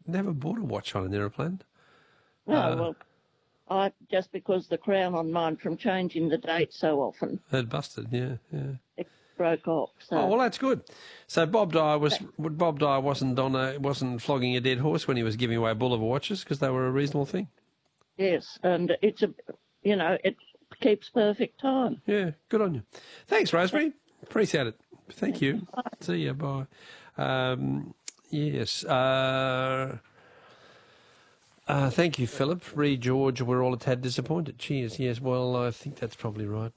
never bought a watch on an aeroplane. No, just because the crown on mine from changing the date so often. It busted, yeah. It broke off. So. Oh, well, that's good. So Bob Dyer wasn't flogging a dead horse when he was giving away Bulliver watches because they were a reasonable thing. Yes, and it keeps perfect time. Yeah, good on you. Thanks, Rosemary. Appreciate it. Thank you. See you. Bye. Yes. Thank you, Philip. Reed, George, we're all a tad disappointed. Cheers. Yes, well, I think that's probably right.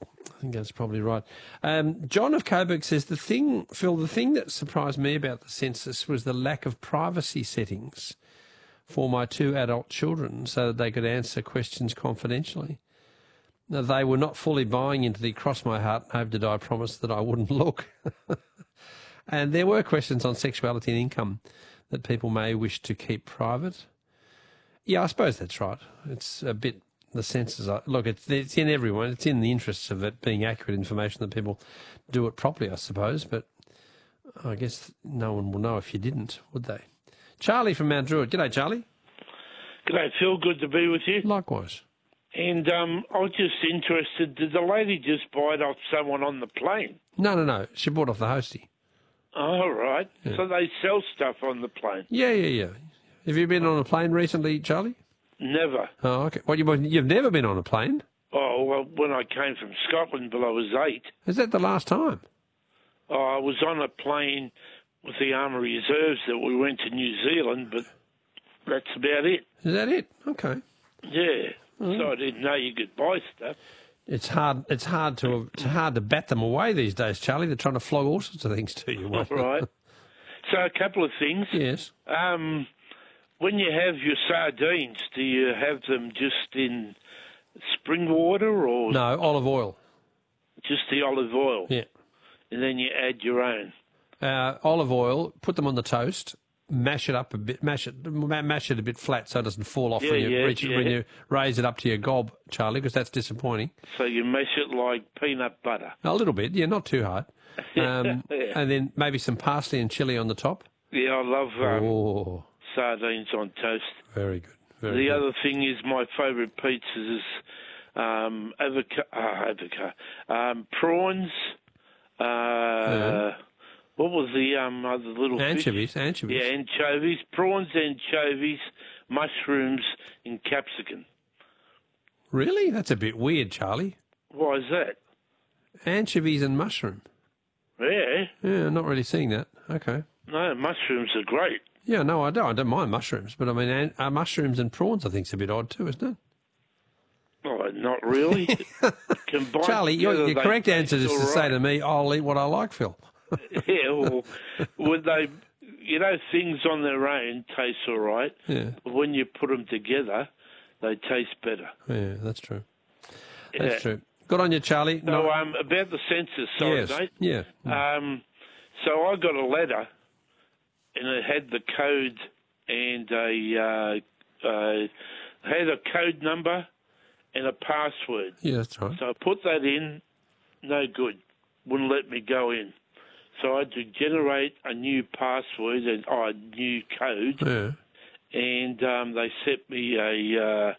John of Coburg says, Phil, the thing that surprised me about the census was the lack of privacy settings for my 2 adult children so that they could answer questions confidentially. Now, they were not fully buying into the cross my heart and hope to die promise that I wouldn't look. And there were questions on sexuality and income that people may wish to keep private. Yeah, I suppose that's right. It's a bit, the census, look, it's in everyone. It's in the interests of it being accurate information that people do it properly, I suppose. But I guess no one will know if you didn't, would they? Charlie from Mount Druitt. G'day, Charlie. G'day, Phil. Good to be with you. Likewise. And I was just interested, did the lady just bite off someone on the plane? No. She bought off the hostie. Oh, right. Yeah. So they sell stuff on the plane? Yeah. Have you been on a plane recently, Charlie? Never. Oh, okay. What, you've never been on a plane? Oh, well, when I came from Scotland, but I was 8. Is that the last time? Oh, I was on a plane with the Army Reserves that we went to New Zealand, but that's about it. Is that it? Okay. Yeah. So I didn't know you could buy stuff. It's hard to bat them away these days, Charlie. They're trying to flog all sorts of things to you. Right. So a couple of things. Yes. When you have your sardines, do you have them just in spring water or No, olive oil. just the olive oil? Yeah. And then you add your own. Olive oil. Put them on the toast. Mash it up a bit. Mash it a bit flat so it doesn't fall off when you raise it up to your gob, Charlie, because that's disappointing. So you mash it like peanut butter. A little bit, yeah, not too hard. Yeah. And then maybe some parsley and chilli on the top. Yeah, I love Oh, sardines on toast. very good. The other thing is my favourite pizza is prawns. What was the other little anchovies? fish? Anchovies. Yeah, anchovies, prawns, anchovies, mushrooms, and capsicum. Really? That's a bit weird, Charlie. Why is that? Anchovies and mushroom. Yeah. Yeah, not really seeing that. Okay. No, mushrooms are great. Yeah, no, I don't mind mushrooms, but I mean, mushrooms and prawns I think is a bit odd too, isn't it? Oh, not really. Combined Charlie, together, your correct answer is to all say right. to me, I'll eat what I like, Phil. Yeah, well, would they, things on their own taste all right. Yeah. But when you put them together, they taste better. Yeah, that's true. Yeah. That's true. Good on you, Charlie. So, about the census, sorry, yes. mate. Yeah. So I got a letter, and it had the code and had a code number and a password. Yeah, that's right. So I put that in, no good. Wouldn't let me go in. So I had to generate a new password and a new code. Yeah. And they sent me a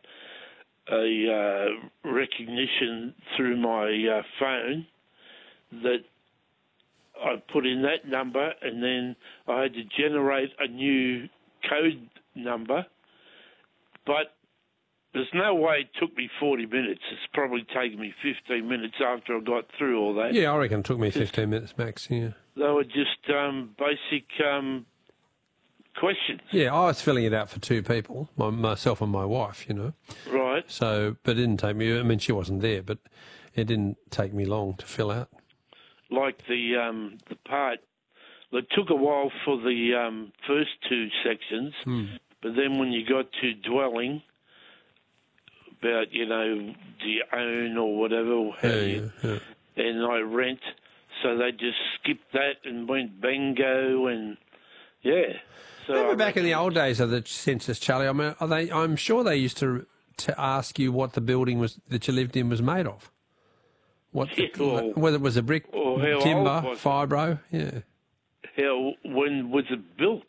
recognition through my phone that I put in that number, and then I had to generate a new code number. But there's no way it took me 40 minutes. It's probably taken me 15 minutes after I got through all that. Yeah, I reckon it took me 15 minutes max, yeah. They were just basic questions. Yeah, I was filling it out for 2 people, myself and my wife, Right. So, but it didn't take me, I mean, she wasn't there, but it didn't take me long to fill out. Like the part, it took a while for the first 2 sections, but then when you got to dwelling, about, do you own or whatever, and I rent, so they just skipped that and went bingo and, yeah. So Remember back in the old days of the census, Charlie, I mean, I'm sure they used to ask you what the building was that you lived in was made of. Whether it was a brick, timber, fibro, yeah. When was it built?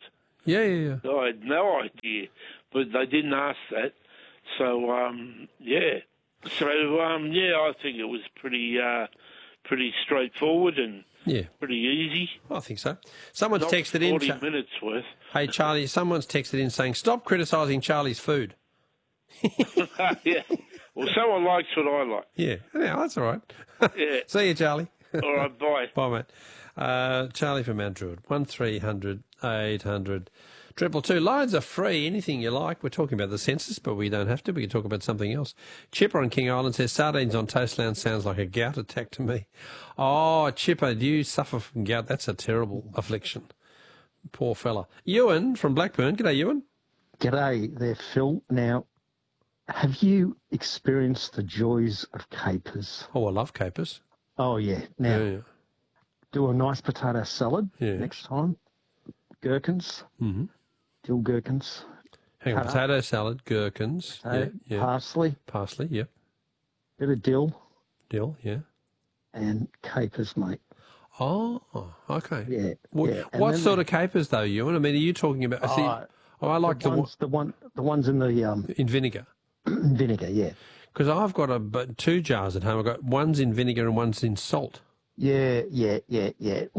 Yeah. I had no idea, but they didn't ask that. So, yeah. So, I think it was pretty straightforward and pretty easy. I think so. Someone's Not texted in. 40 minutes worth. Hey, Charlie, someone's texted in saying, stop criticising Charlie's food. Yeah. Well, someone likes what I like. Yeah, that's all right. Yeah. See you, Charlie. All right, bye. Bye, mate. Charlie from Mount Druitt, 1300 800 222. Lines are free, anything you like. We're talking about the census, but we don't have to. We can talk about something else. Chipper on King Island says, sardines on toast lounge sounds like a gout attack to me. Oh, Chipper, do you suffer from gout? That's a terrible affliction. Poor fella. Ewan from Blackburn. G'day, Ewan. G'day there, Phil. Now, have you experienced the joys of capers? Oh, I love capers. Oh, yeah. Now, do a nice potato salad next time. Gherkins. Mm-hmm. Dill gherkins. Hang on, potato salad, gherkins. Parsley. Parsley, yep. Bit of dill. Dill, yeah. And capers, mate. Oh, okay. Yeah. What sort of capers, though, Ewan? I mean, are you talking about... I like the ones in the... in vinegar. Vinegar, yeah. Because I've got two jars at home. I've got one's in vinegar and one's in salt. Yeah. I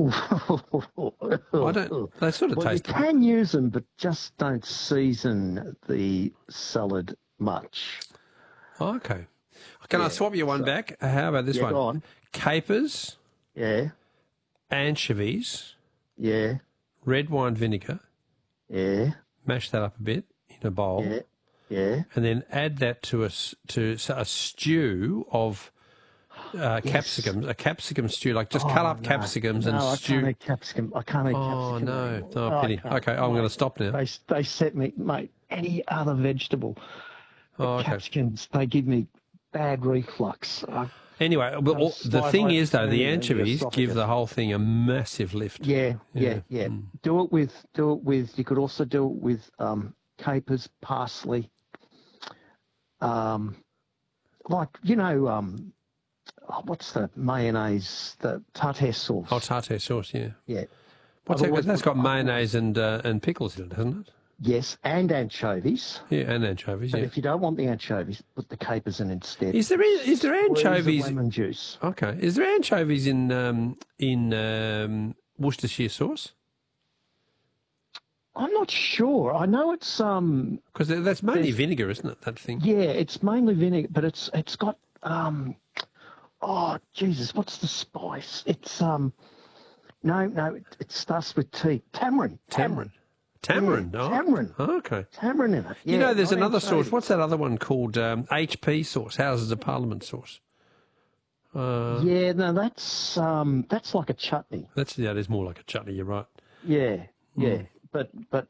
don't... They sort of taste... You can use them, but just don't season the salad much. Oh, okay. Can I swap you one back? How about this one? Go on. Capers. Yeah. Anchovies. Yeah. Red wine vinegar. Yeah. Mash that up a bit in a bowl. Yeah. Yeah. And then add that to a stew of capsicums, a capsicum stew, like just cut up capsicums and stew. I can't eat capsicum. I can't eat capsicum. Oh, no. Oh, pity. Okay, I'm going to stop now. They set me, mate, any other vegetable. Capsicums, they give me bad reflux. Anyway, the thing is, though, the anchovies give the whole thing a massive lift. Yeah. Do it with. You could also do it with capers, parsley. What's the mayonnaise? The tartare sauce. Oh, tartare sauce, yeah. Yeah. What's that? That's got mayonnaise and pickles in it, hasn't it? Yes, and anchovies. Yeah, and anchovies. But if you don't want the anchovies, put the capers in instead. Is there anchovies? Lemon juice. Okay. Is there anchovies in Worcestershire sauce? I'm not sure. I know it's because that's mainly vinegar, isn't it? That thing. Yeah, it's mainly vinegar, but it's got oh Jesus, what's the spice? It's no, it starts with T. Tamarind. Tamarind. Yeah, Oh. Tamarind. Oh, okay. Tamarind in it. Yeah, you know, there's another sauce. What's that other one called? HP sauce, Houses of Parliament sauce. Yeah, no, that's like a chutney. That is more like a chutney. You're right. Yeah. But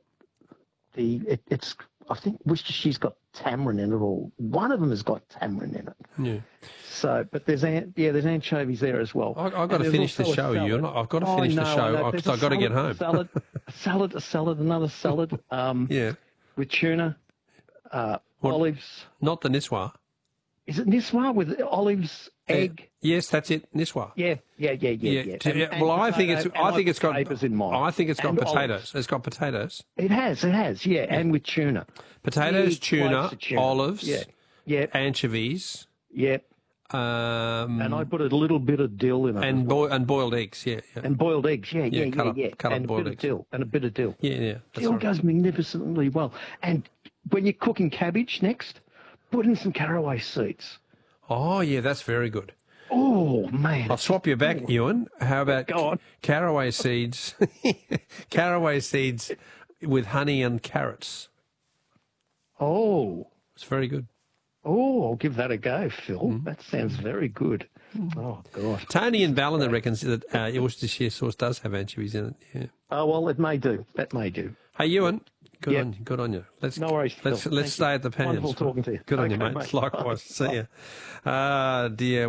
it's I think Worcestershire's got tamarind in it, or one of them has got tamarind in it. Yeah. So, but there's anchovies there as well. I've got to finish the show, I've got to finish the show because I've got to get home. A salad, another salad. With tuna, olives. Not the niswa. Is it niswa with olives, egg? Yes, that's it. Niswa. Yeah. Well, I think it's got capers in mine. I think it's got potatoes. Olives. It's got potatoes. It has, yeah, and with tuna. Potatoes, tuna, olives, yeah, anchovies. Yeah. And I put a little bit of dill in it. And boiled eggs, yeah. And boiled eggs, yeah. Cut up boiled eggs. And a bit of dill. Yeah. Dill goes magnificently well. And when you're cooking cabbage next, put in some caraway seeds. Oh, yeah, that's very good. Oh, man. I'll swap you back, Ewan. How about caraway seeds? Caraway seeds with honey and carrots. Oh. It's very good. Oh, I'll give that a go, Phil. That sounds very good. Oh, God. Tony in Ballina reckons that Worcestershire sauce does have anchovies in it. Yeah. Oh, well, it may do. That may do. Hey, Ewan. Good on you. No worries, Phil. Let's stay at the pans. Wonderful talking to you. Good on you, mate. Likewise. See you. Dear.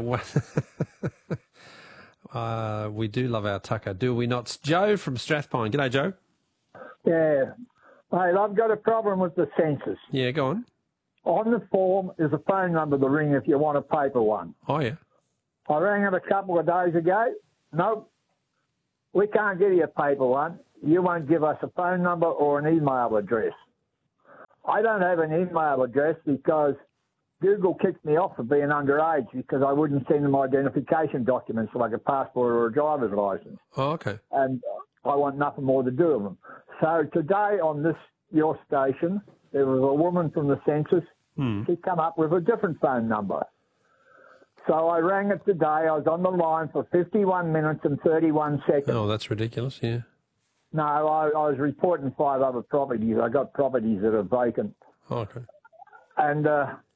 We do love our tucker, do we not? It's Joe from Strathpine. G'day, Joe. Yeah. Mate, I've got a problem with the census. Yeah, go on. On the form is a phone number to ring if you want a paper one. Oh, yeah. I rang it a couple of days ago. Nope. We can't give you a paper one. you won't give us a phone number or an email address. I don't have an email address because Google kicked me off for being underage because I wouldn't send them identification documents like a passport or a driver's license. Oh, okay. And I want nothing more to do with them. So today on your station, there was a woman from the census. She come up with a different phone number. So I rang it today. I was on the line for 51 minutes and 31 seconds. Oh, that's ridiculous, yeah. No, I was reporting 5 other properties. I got properties that are vacant. Oh, okay. And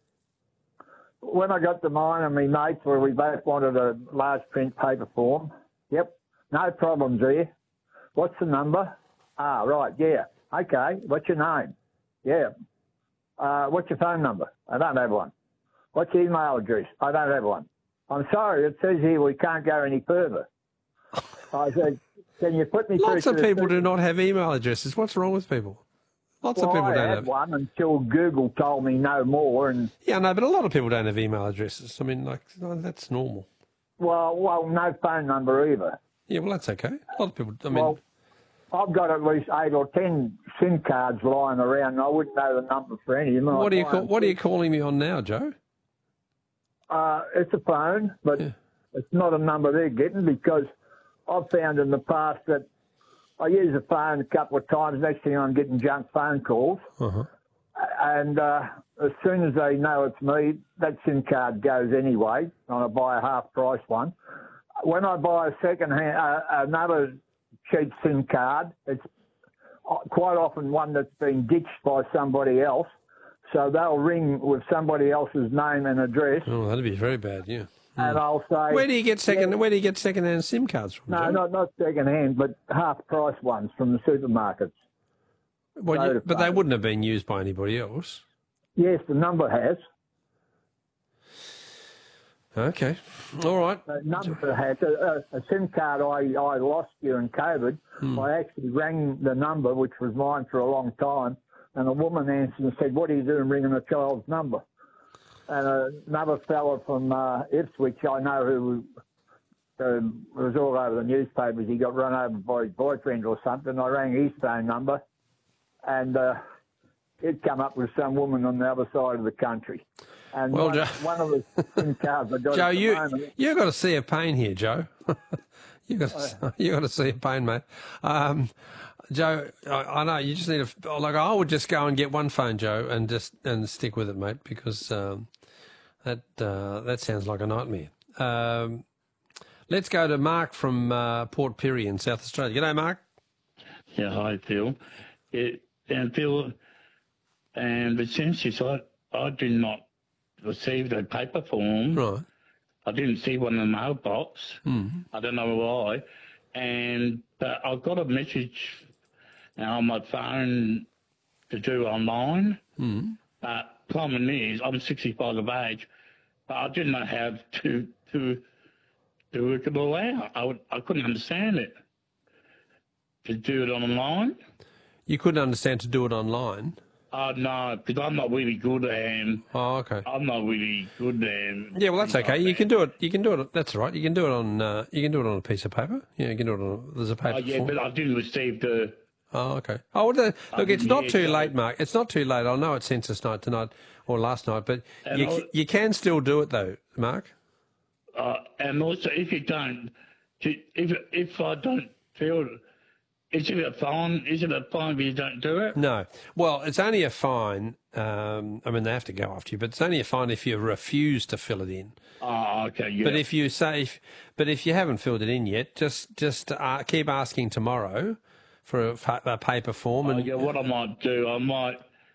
when I got to mine and my mates, where we both wanted a large print paper form, yep, no problems there. What's the number? Ah, right, yeah. Okay, what's your name? Yeah. What's your phone number? I don't have one. What's your email address? I don't have one. I'm sorry, it says here we can't go any further. I said, can you put me through? Lots of people do not have email addresses. What's wrong with people? Lots of people I don't had have one until Google told me no more. And yeah, no, but a lot of people don't have email addresses. I mean, like, that's normal. well, no phone number either. Yeah, well, that's okay. A lot of people, I mean... Well, I've got at least 8 or 10 SIM cards lying around, and I wouldn't know the number for any of them. What are you calling me on now, Joe? It's a phone, but it's not a number they're getting because I've found in the past that I use the phone a couple of times. Next thing I'm getting junk phone calls. Uh-huh. And as soon as they know it's me, that SIM card goes anyway, and I buy a half-price one. When I buy a second-hand, another cheap SIM card, it's quite often one that's been ditched by somebody else. So they'll ring with somebody else's name and address. Oh, that'd be very bad, yeah. And I'll say, Where do you get second-hand SIM cards from, no, Joe? not second-hand, but half-price ones from the supermarkets. Well, but they wouldn't have been used by anybody else. Yes, the number has. Okay, all right. The number has. A SIM card I lost during COVID. I actually rang the number, which was mine for a long time, and a woman answered and said, what are you doing ringing a child's number? And another fella from Ipswich, I know who was all over the newspapers. He got run over by his boyfriend or something. I rang his phone number, and it come up with some woman on the other side of the country. And well, one of the SIM cards I got Joe, at the moment, you've got to see a pain here, Joe. you got to see a pain, mate. Joe, I know you just need I would just go and get one phone, Joe, and stick with it, mate, because that sounds like a nightmare. Let's go to Mark from Port Pirie in South Australia. G'day, Mark. Yeah, hi, Phil. And Phil, and the census, I did not receive the paper form. Right. I didn't see one in the mailbox. I don't know why. But I got a message on my phone to do online. But problem is, I'm 65 of age, but I didn't know how to work it all out. I couldn't understand it. To do it online. You couldn't understand to do it online? No, because I'm not really good and Oh, okay. I'm not really good and Yeah, well, that's okay. You can do it. You can do it. That's all right. You can do it on. You can do it on a piece of paper. Yeah, you can do it on. There's a paper. yeah, form. but I didn't receive the. Oh, okay. Oh, well, look, it's not too so- late, Mark. It's not too late. I know it's census night tonight or last night, but And you can still do it though, Mark. And also, if you don't, if I don't feel, is it a fine? Is it a fine if you don't do it? No. Well, it's only a fine. I mean, they have to go after you, but it's only a fine if you refuse to fill it in. Oh, okay, yeah. But if you haven't filled it in yet, just keep asking tomorrow for a paper form. And yeah, what I might do, I might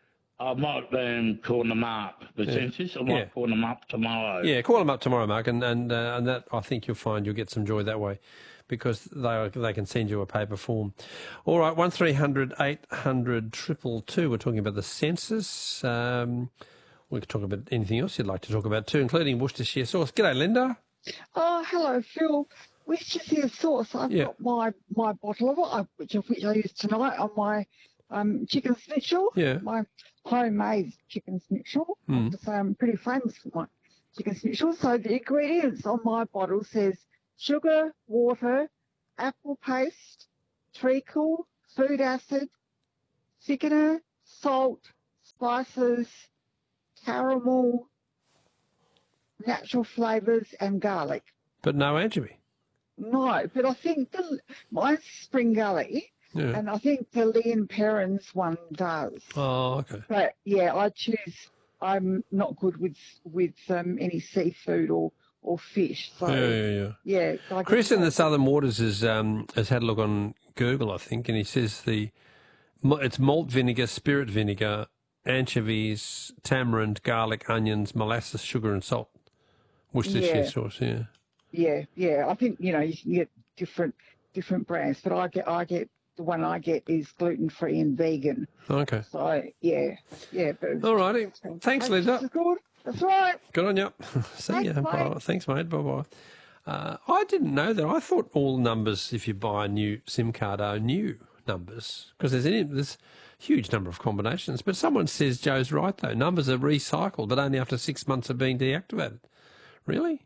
call them up, the census. I might call them up tomorrow. Yeah, call them up tomorrow, Mark, and that I think you'll find you'll get some joy that way, because they can send you a paper form. All right, 1300 800 222. We're talking about the census. We could talk about anything else you'd like to talk about too, including Worcestershire sauce. G'day, Linda. Oh, hello, Phil. Worcestershire sauce. I've got my bottle of it, which I use tonight on my chicken schnitzel. Yeah. My homemade chicken schnitzel. I have to say I'm pretty famous for my chicken schnitzel. So the ingredients on my bottle says sugar, water, apple paste, treacle, food acid, thickener, salt, spices, caramel, natural flavours, and garlic. But no anchovy. No, but I think mine's Spring Gully, and I think the Lee & Perrins one does. Oh, okay. But yeah, I'm not good with any seafood or fish. So yeah. Chris in the Southern Waters has had a look on Google, I think, and he says it's malt vinegar, spirit vinegar, anchovies, tamarind, garlic, onions, molasses, sugar, and salt. Worcestershire sauce. Yeah. I think you can get different brands, but I get the one I get is gluten free and vegan. Okay. So yeah. But all righty. Thanks, Linda. Good. That's right. Good on you. See ya. Bye. Thanks, mate. Bye. I didn't know that. I thought all numbers, if you buy a new SIM card, are new numbers because there's a huge number of combinations. But someone says Joe's right though. Numbers are recycled, but only after 6 months of being deactivated. Really?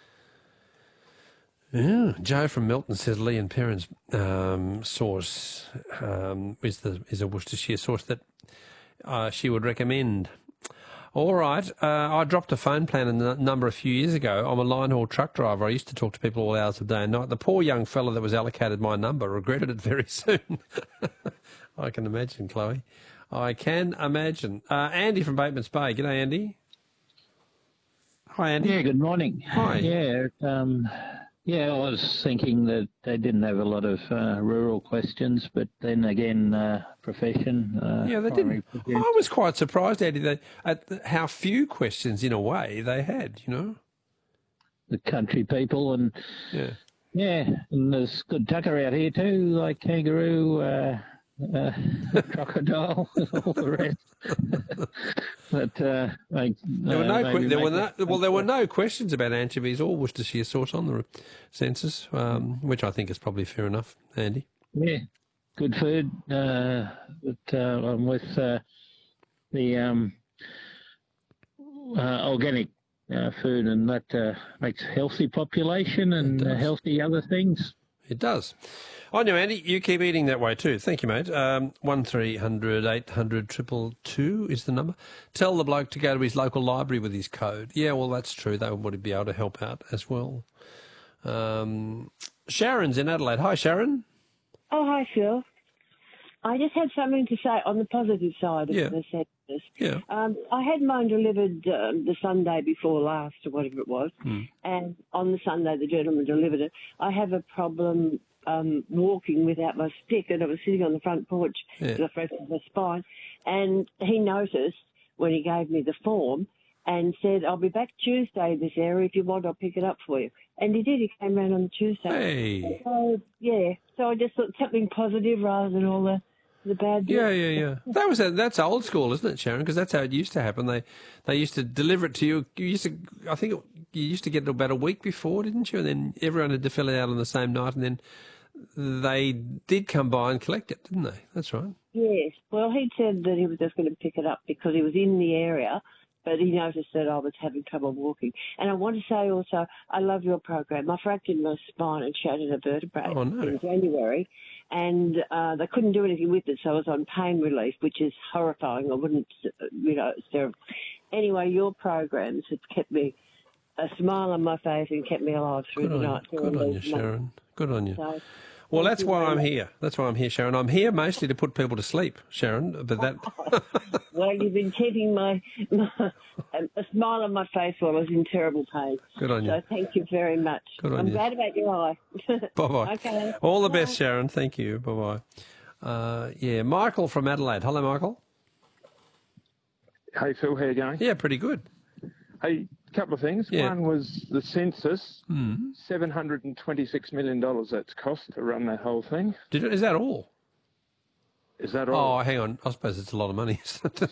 Yeah, Joe from Milton says Lee & Perrins sauce is a Worcestershire sauce that she would recommend. All right, I dropped a phone plan number a few years ago. I'm a line haul truck driver. I used to talk to people all hours of day and night. The poor young fella that was allocated my number regretted it very soon. I can imagine, Chloe. I can imagine. Andy from Bateman's Bay. G'day, Andy. Hi, Andy. Yeah, good morning. Hi. Yeah, I was thinking that they didn't have a lot of rural questions, but then again, profession. They didn't. I was quite surprised, Andy, at how few questions, in a way, they had, The country people and... Yeah, and there's good tucker out here too, like kangaroo, crocodile, all the rest. But there were no questions about anchovies or Worcestershire sauce on the census, which I think is probably fair enough, Andy. Yeah, good food. But I'm with the organic food, and that makes a healthy population and healthy other things. It does. I know, Andy, you keep eating that way too. Thank you, mate. 1300 800 222 is the number. Tell the bloke to go to his local library with his code. Yeah, well, that's true. They would be able to help out as well. Sharon's in Adelaide. Hi, Sharon. Oh, hi, Phil. I just had something to say on the positive side of the census. Yeah. I had mine delivered the Sunday before last, or whatever it was, and on the Sunday the gentleman delivered it. I have a problem walking without my stick, and I was sitting on the front porch because I fractured my spine, and he noticed when he gave me the form and said, I'll be back Tuesday in this area. If you want, I'll pick it up for you. And he did. He came round on the Tuesday. Hey. So, yeah. So I just thought something positive rather than all the bad bits. Yeah. That's old school, isn't it, Sharon? Because that's how it used to happen. They used to deliver it to you. You used to get it about a week before, didn't you? And then everyone had to fill it out on the same night, and then they did come by and collect it, didn't they? That's right. Yes. Well, he said that he was just going to pick it up because he was in the area, but he noticed that I was having trouble walking. And I want to say also, I love your program. I fractured my spine and shattered a vertebrae in January, and they couldn't do anything with it, so I was on pain relief, which is horrifying. I wouldn't, it's terrible. Anyway, your programs have kept me a smile on my face and kept me alive through the night. Good on you, Sharon. Good on you. Well, that's why I'm here. That's why I'm here, Sharon. I'm here mostly to put people to sleep, Sharon. But that. Well, you've been keeping a smile on my face while I was in terrible pain. Good on you. So thank you very much. Good on I'm you. glad about your eye. Bye-bye. Okay. All the best, Sharon. Thank you. Bye-bye. Michael from Adelaide. Hello, Michael. Hey, Phil. How you going? Yeah, pretty good. Hey, a couple of things. Yeah. One was the census, $726 million that's cost to run that whole thing. Is that all? Is that all? Oh, hang on. I suppose it's a lot of money.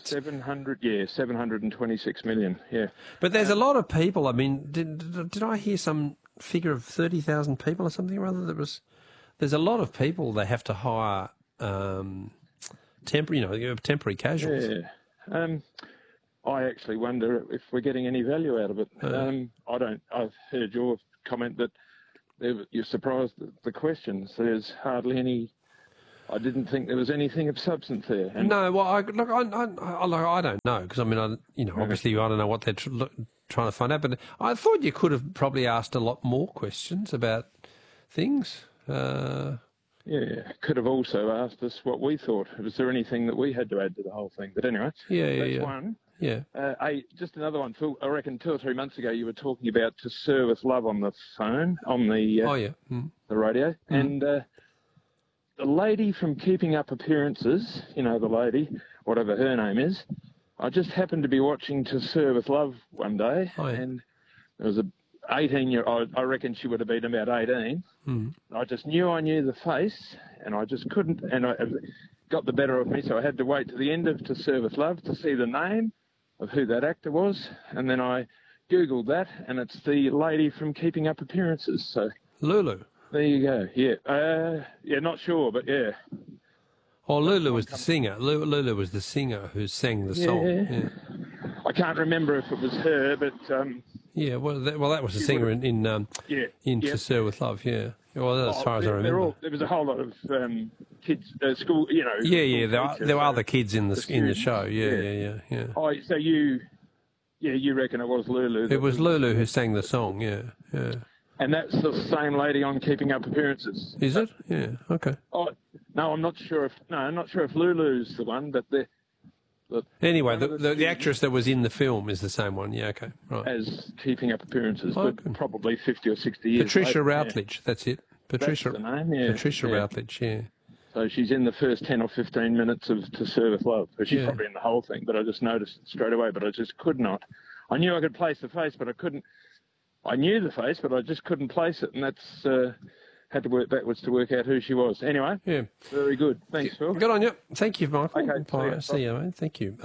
726 million, yeah. But there's a lot of people. I mean, did I hear some figure of 30,000 people or something or other? There's a lot of people they have to hire temporary casuals. Yeah. I actually wonder if we're getting any value out of it. I've heard your comment that you're surprised at the questions. There's hardly any I didn't think there was anything of substance there. And no, well, I don't know because I mean, obviously I don't know what they're trying to find out, but I thought you could have probably asked a lot more questions about things. Could have also asked us what we thought. Was there anything that we had to add to the whole thing? But anyway, that's one. Yeah. Just another one, Phil. I reckon 2 or 3 months ago you were talking about To Sir With Love on the phone, on the the radio, and the lady from Keeping Up Appearances, the lady, whatever her name is, I just happened to be watching To Sir With Love one day, and there was a 18-year-old, I reckon she would have been about 18. I just knew I knew the face, and I just couldn't, and it got the better of me, so I had to wait to the end of To Sir With Love to see the name of who that actor was, and then I Googled that, and it's the lady from Keeping Up Appearances. So Lulu. There you go. Yeah. Not sure, but yeah. Oh, Lulu was the singer. Lulu was the singer who sang the song. Yeah. I can't remember if it was her, but that was the singer in To Sir With Love. Yeah. Well, as far as I remember, there was a whole lot of kids at school. There were other kids in the show. Yeah. Oh, so you reckon it was Lulu? It was Lulu who sang the song. Yeah. And that's the same lady on Keeping Up Appearances. Is it? Yeah. Okay. Oh no, I'm not sure if Lulu's the one, but anyway, the actress that was in the film is the same one. Yeah. Okay. Right. As Keeping Up Appearances, but probably 50 or 60 years. Patricia Routledge. That's it. Patricia. That's the name. Yeah. Patricia Routledge. Yeah. So she's in the first 10 or 15 minutes of To Sir With Love. So she's probably in the whole thing, but I just noticed it straight away. But I just could not. I knew I could place the face, but I couldn't. I knew the face, but I just couldn't place it, and that's had to work backwards to work out who she was. Anyway, very good. Thanks, Phil. Good on you. Thank you, Michael. Okay, see you, mate. Thank you.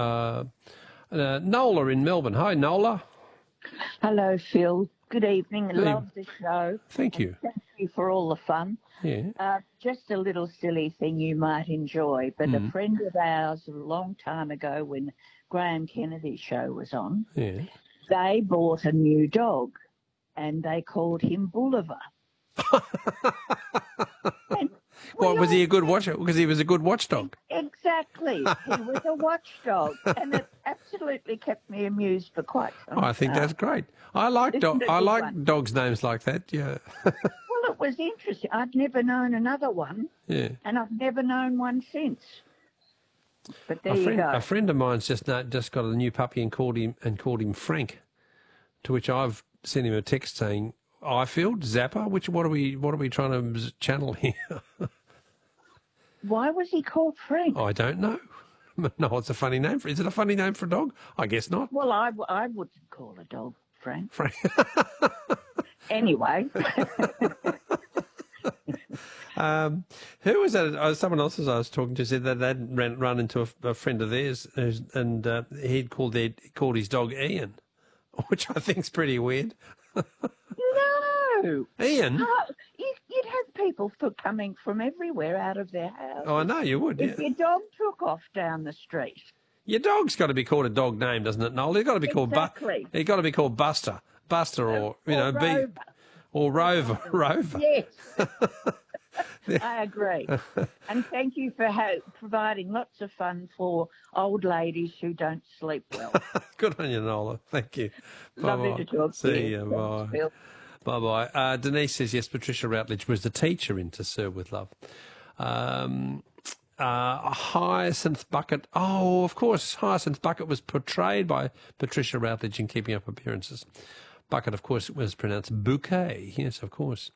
Nola in Melbourne. Hi, Nola. Hello, Phil. Good evening. Love the show. Thank you. Thank you for all the fun. Yeah. Just a little silly thing you might enjoy, but a friend of ours a long time ago when Graham Kennedy's show was on, they bought a new dog. And they called him Bolivar. Was he a good watcher? Because he was a good watchdog. Exactly. He was a watchdog. And it absolutely kept me amused for quite some time. I think that's great. I like dogs' names like that, yeah. Well, it was interesting. I'd never known another one. Yeah. And I've never known one since. But there you go. A friend of mine's just got a new puppy and called him Frank, to which I've sent him a text saying, Ifield, Zappa, what are we trying to channel here? Why was he called Frank? I don't know. No, it's a funny name. Is it a funny name for a dog? I guess not. Well, I wouldn't call a dog Frank. Anyway. Who was that? Someone else as I was talking to said that they'd run into a friend of theirs and he'd called his dog Ian. Which I think's pretty weird. No. Ian? You'd have people coming from everywhere out of their house. Oh, I know, you would, If your dog took off down the street. Your dog's got to be called a dog name, doesn't it, Noel? He's got to be called He's got to be called Buster. Buster or Rover. Or Rover. Rover. Yes. I agree. And thank you for providing lots of fun for old ladies who don't sleep well. Good on you, Nola. Thank you. Lovely to talk to you. See you. Bye. Bye-bye. Denise says, yes, Patricia Routledge was the teacher in To Sir With Love. Hyacinth Bucket. Oh, of course, Hyacinth Bucket was portrayed by Patricia Routledge in Keeping Up Appearances. Bucket, of course, was pronounced bouquet. Yes, of course.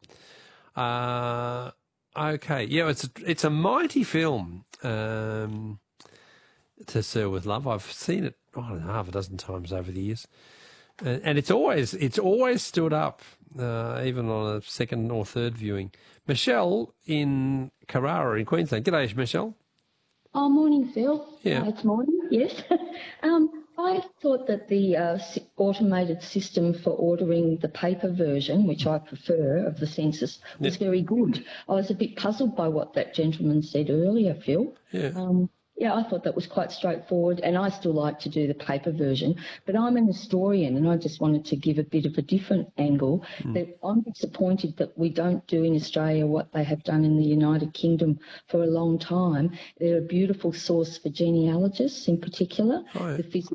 Okay, yeah, it's a mighty film, To Sir With Love. I've seen it, I don't know, half a dozen times over the years, and it's always stood up, even on a second or third viewing. Michelle in Carrara in Queensland. G'day, Michelle. Oh, morning, Phil. Yeah, it's morning. Yes. I thought that the automated system for ordering the paper version, which I prefer, of the census, was very good. I was a bit puzzled by what that gentleman said earlier, Phil. Yeah. Yeah, I thought that was quite straightforward, and I still like to do the paper version. But I'm an historian, and I just wanted to give a bit of a different angle. That I'm disappointed that we don't do in Australia what they have done in the United Kingdom for a long time. They're a beautiful source for genealogists in particular, the